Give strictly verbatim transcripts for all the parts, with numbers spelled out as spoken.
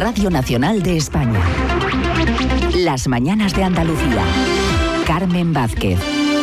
Radio Nacional de España. Las mañanas de Andalucía. Carmen Vázquez.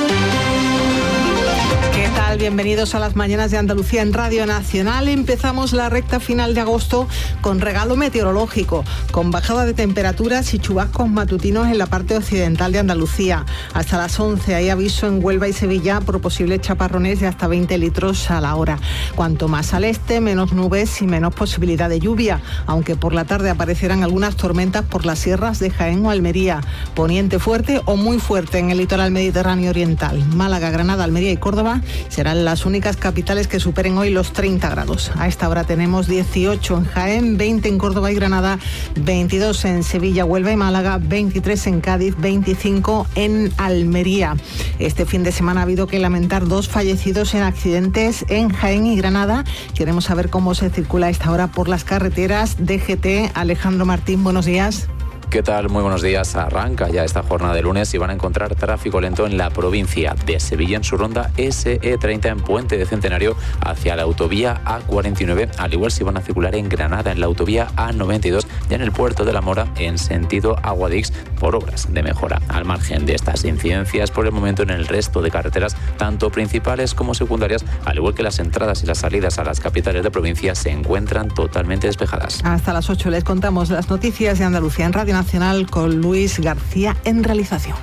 ¿Qué tal? Bienvenidos a las mañanas de Andalucía en Radio Nacional. Empezamos la recta final de agosto con regalo meteorológico, con bajada de temperaturas y chubascos matutinos en la parte occidental de Andalucía. Hasta las once hay aviso en Huelva y Sevilla por posibles chaparrones de hasta veinte litros a la hora. Cuanto más al este, menos nubes y menos posibilidad de lluvia, aunque por la tarde aparecerán algunas tormentas por las sierras de Jaén o Almería. Poniente fuerte o muy fuerte en el litoral mediterráneo oriental. Málaga, Granada, Almería y Córdoba serán las únicas capitales que superen hoy los treinta grados. A esta hora tenemos dieciocho en Jaén, veinte en Córdoba y Granada, veintidós en Sevilla, Huelva y Málaga, veintitrés en Cádiz, veinticinco en Almería. Este fin de semana ha habido que lamentar dos fallecidos en accidentes en Jaén y Granada. Queremos saber cómo se circula a esta hora por las carreteras. D G T, Alejandro Martín, buenos días. ¿Qué tal? Muy buenos días. Arranca ya esta jornada de lunes y van a encontrar tráfico lento en la provincia de Sevilla en su ronda S E treinta en Puente de Centenario hacia la autovía A cuarenta y nueve, al igual si van a circular en Granada en la autovía A noventa y dos y en el puerto de La Mora en sentido Aguadix por obras de mejora. Al margen de estas incidencias, por el momento en el resto de carreteras, tanto principales como secundarias, al igual que las entradas y las salidas a las capitales de provincia, se encuentran totalmente despejadas. Hasta las ocho les contamos las noticias de Andalucía en Radio Nacional con Luis García en realización.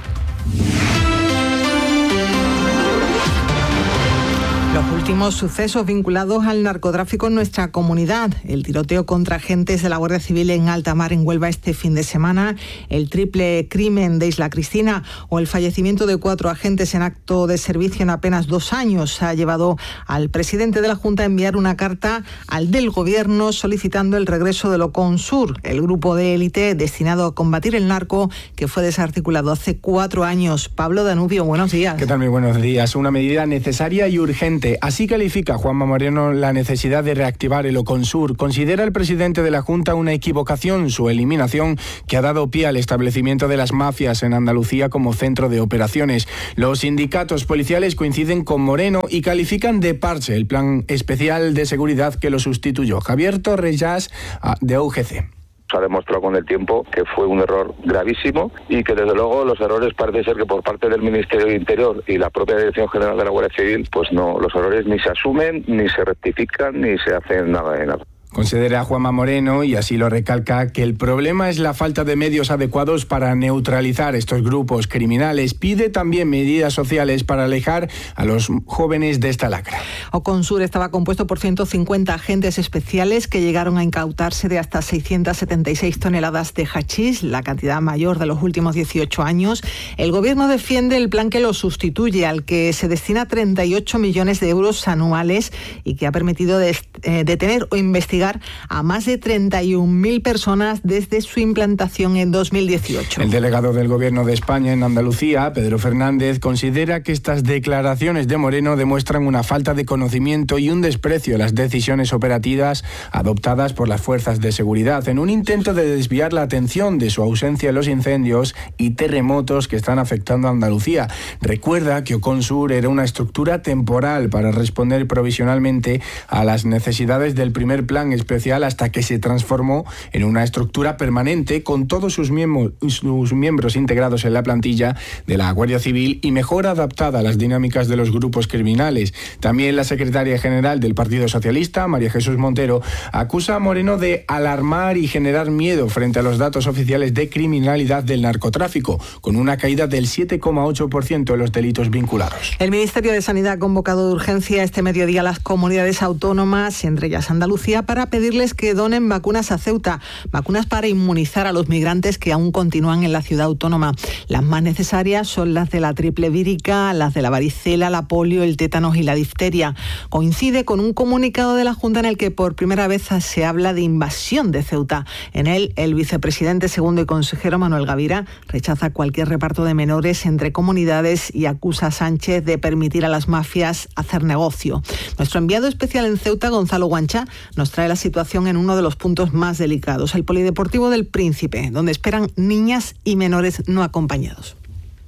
Los últimos sucesos vinculados al narcotráfico en nuestra comunidad: el tiroteo contra agentes de la Guardia Civil en alta mar en Huelva este fin de semana, el triple crimen de Isla Cristina o el fallecimiento de cuatro agentes en acto de servicio en apenas dos años ha llevado al presidente de la Junta a enviar una carta al del Gobierno solicitando el regreso del Oconsur, el grupo de élite destinado a combatir el narco que fue desarticulado hace cuatro años. Pablo Danubio, buenos días. ¿Qué tal? Muy buenos días. Una medida necesaria y urgente. Así califica Juanma Moreno la necesidad de reactivar el Oconsur. Considera el presidente de la Junta una equivocación su eliminación, que ha dado pie al establecimiento de las mafias en Andalucía como centro de operaciones. Los sindicatos policiales coinciden con Moreno y califican de parche el plan especial de seguridad que lo sustituyó. Javier Torrellas, de U G C. Se ha demostrado con el tiempo que fue un error gravísimo y que desde luego los errores parece ser que por parte del Ministerio de Interior y la propia Dirección General de la Guardia Civil, pues no, los errores ni se asumen, ni se rectifican, ni se hacen nada de nada. Considera Juanma Moreno, y así lo recalca, que el problema es la falta de medios adecuados para neutralizar estos grupos criminales. Pide también medidas sociales para alejar a los jóvenes de esta lacra. Oconsur estaba compuesto por ciento cincuenta agentes especiales que llegaron a incautarse de hasta seiscientas setenta y seis toneladas de hachís, la cantidad mayor de los últimos dieciocho años. El Gobierno defiende el plan que lo sustituye, al que se destina treinta y ocho millones de euros anuales y que ha permitido de, eh, detener o investigar a más de treinta y un mil personas desde su implantación en dos mil dieciocho. El delegado del Gobierno de España en Andalucía, Pedro Fernández, considera que estas declaraciones de Moreno demuestran una falta de conocimiento y un desprecio a las decisiones operativas adoptadas por las fuerzas de seguridad, en un intento de desviar la atención de su ausencia en los incendios y terremotos que están afectando a Andalucía. Recuerda que Oconsur era una estructura temporal para responder provisionalmente a las necesidades del primer plan especial, hasta que se transformó en una estructura permanente con todos sus miembros, sus miembros integrados en la plantilla de la Guardia Civil y mejor adaptada a las dinámicas de los grupos criminales. También la secretaria general del Partido Socialista, María Jesús Montero, acusa a Moreno de alarmar y generar miedo frente a los datos oficiales de criminalidad del narcotráfico, con una caída del siete coma ocho por ciento de los delitos vinculados. El Ministerio de Sanidad ha convocado de urgencia este mediodía a las comunidades autónomas, entre ellas Andalucía, para pedirles que donen vacunas a Ceuta, vacunas para inmunizar a los migrantes que aún continúan en la ciudad autónoma. Las más necesarias son las de la triple vírica, las de la varicela, la polio, el tétanos y la difteria. Coincide con un comunicado de la Junta en el que por primera vez se habla de invasión de Ceuta. En él, el vicepresidente segundo y consejero Manuel Gavira rechaza cualquier reparto de menores entre comunidades y acusa a Sánchez de permitir a las mafias hacer negocio. Nuestro enviado especial en Ceuta, Gonzalo Guancha, nos trae la situación en uno de los puntos más delicados, el Polideportivo del Príncipe, donde esperan niñas y menores no acompañados.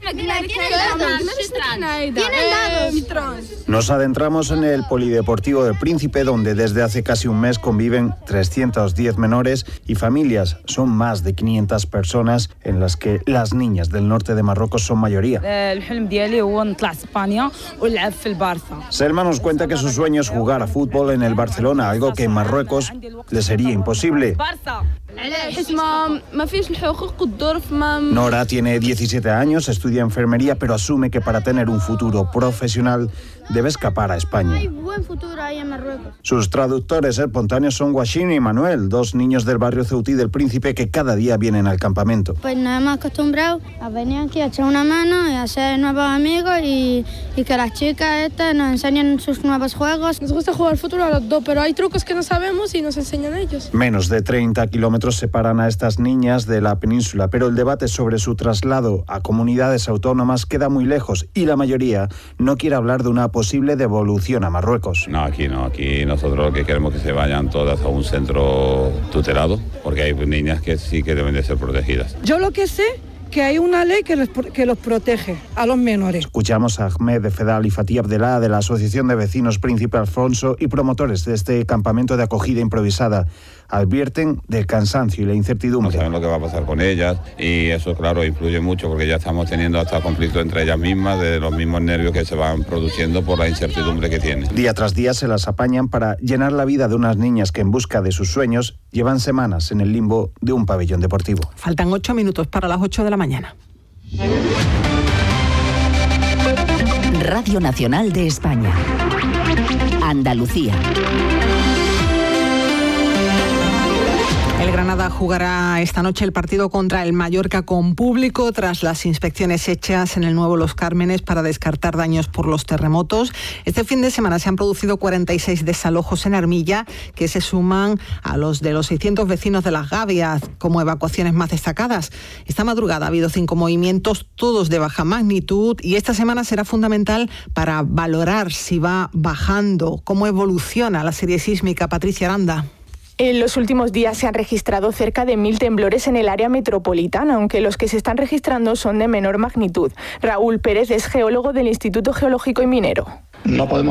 Nos adentramos en el Polideportivo del Príncipe, donde desde hace casi un mes conviven trescientos diez menores y familias. Son más de quinientas personas, en las que las niñas del norte de Marruecos son mayoría. Selma nos cuenta que su sueño es jugar a fútbol en el Barcelona, algo que en Marruecos le sería imposible. Nora tiene diecisiete años, estudia enfermería, pero asume que para tener un futuro profesional debe escapar a España. Hay buen futuro ahí en Marruecos. Sus traductores espontáneos son Guachín y Manuel, dos niños del barrio Ceutí del Príncipe que cada día vienen al campamento. Pues nos hemos acostumbrado a venir aquí a echar una mano y a hacer nuevos amigos y, y que las chicas estas nos enseñen sus nuevos juegos. Nos gusta jugar fútbol a los dos, pero hay trucos que no sabemos y nos enseñan ellos. Menos de treinta kilómetros separan a estas niñas de la península, pero el debate sobre su traslado a comunidades autónomas queda muy lejos y la mayoría no quiere hablar de una posible devolución a Marruecos. No, aquí no, aquí nosotros lo que queremos es que se vayan todas a un centro tutelado, porque hay niñas que sí que deben de ser protegidas. Yo lo que sé que hay una ley que los, que los protege a los menores. Escuchamos a Ahmed Fedal y Fatih Abdelá de la Asociación de Vecinos Príncipe Alfonso y promotores de este campamento de acogida improvisada. Advierten del cansancio y la incertidumbre. No saben lo que va a pasar con ellas y eso, claro, influye mucho porque ya estamos teniendo hasta conflictos entre ellas mismas, de los mismos nervios que se van produciendo por la incertidumbre que tienen. Día tras día se las apañan para llenar la vida de unas niñas que en busca de sus sueños llevan semanas en el limbo de un pabellón deportivo. Faltan ocho minutos para las ocho de la mañana. Radio Nacional de España. Andalucía. El Granada jugará esta noche el partido contra el Mallorca con público tras las inspecciones hechas en el nuevo Los Cármenes para descartar daños por los terremotos. Este fin de semana se han producido cuarenta y seis desalojos en Armilla, que se suman a los de los seiscientos vecinos de Las Gavias como evacuaciones más destacadas. Esta madrugada ha habido cinco movimientos, todos de baja magnitud, y esta semana será fundamental para valorar si va bajando, cómo evoluciona la serie sísmica. Patricia Aranda. En los últimos días se han registrado cerca de mil temblores en el área metropolitana, aunque los que se están registrando son de menor magnitud. Raúl Pérez es geólogo del Instituto Geológico y Minero. No podemos